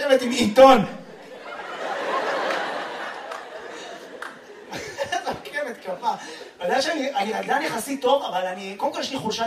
לשבת עם עיתון. זה עוקמת כפה. אני יודע שאני יחסית טוב, אבל קודם כל יש לי חולשה